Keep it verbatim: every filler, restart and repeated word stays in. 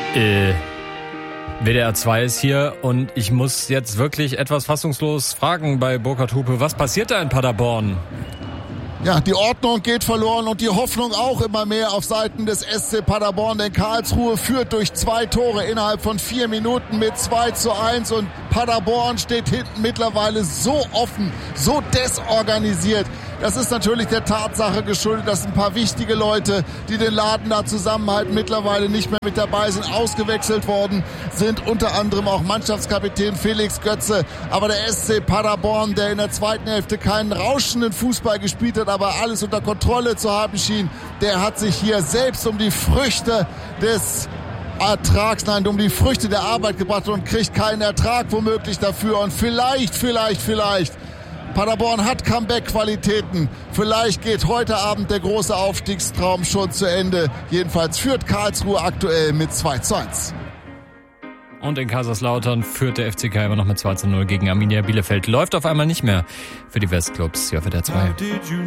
Äh, W D R zwei ist hier und ich muss jetzt wirklich etwas fassungslos fragen bei Burkhard Hupe. Was passiert da in Paderborn? Ja, die Ordnung geht verloren und die Hoffnung auch immer mehr auf Seiten des S C Paderborn, denn Karlsruhe führt durch zwei Tore innerhalb von vier Minuten mit zwei zu eins und Paderborn steht hinten mittlerweile so offen, so desorganisiert. Das ist natürlich der Tatsache geschuldet, dass ein paar wichtige Leute, die den Laden da zusammenhalten, mittlerweile nicht mehr mit dabei sind, ausgewechselt worden sind, unter anderem auch Mannschaftskapitän Felix Götze. Aber der S C Paderborn, der in der zweiten Hälfte keinen rauschenden Fußball gespielt hat, aber alles unter Kontrolle zu haben schien, der hat sich hier selbst um die Früchte des Ertrags, nein, um die Früchte der Arbeit gebracht und kriegt keinen Ertrag womöglich dafür. Und vielleicht, vielleicht, vielleicht Paderborn hat Comeback-Qualitäten. Vielleicht geht heute Abend der große Aufstiegstraum schon zu Ende. Jedenfalls führt Karlsruhe aktuell mit zwei zu eins. Und in Kaiserslautern führt der F C K immer noch mit zwei zu null gegen Arminia Bielefeld. Läuft auf einmal nicht mehr für die Westclubs. Ja, für der zwei.